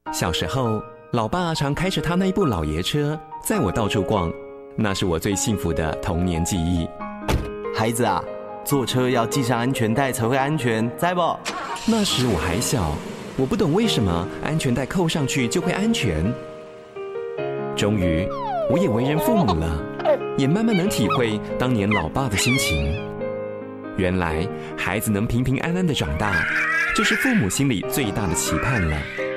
小时候，老爸常开着他那一部老爷车载我到处逛，那是我最幸福的童年记忆。 孩子啊，坐车要系上安全带才会安全，知不？ 那时我还小，我不懂为什么安全带扣上去就会安全。终于，我也为人父母了，也慢慢能体会当年老爸的心情。原来，孩子能平平安安的长大，这是父母心里最大的期盼了。